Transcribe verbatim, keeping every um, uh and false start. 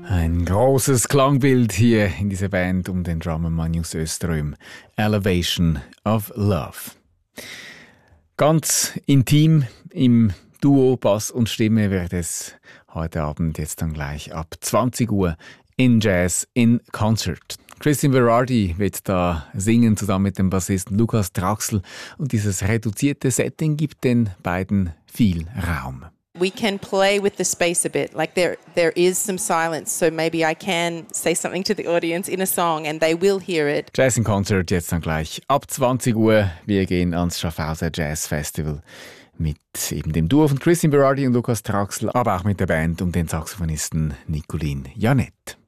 Ein großes Klangbild hier in dieser Band um den Drummer Magnus Öström. Elevation of Love. Ganz intim im Duo Bass und Stimme wird es heute Abend jetzt dann gleich ab zwanzig Uhr in Jazz in Concert. Christian Berardi wird da singen zusammen mit dem Bassisten Lukas Draxl und dieses reduzierte Setting gibt den beiden viel Raum. We can play with the space a bit. Like there there is some silence, so maybe I can say something to the audience in a song and they will hear it. Jazz in Concert jetzt dann gleich ab zwanzig Uhr. Wir gehen ans Schaffhauser Jazz Festival mit eben dem Duo von Christian Berardi und Lukas Draxl, aber auch mit der Band um den Saxophonisten Nicolin Janett.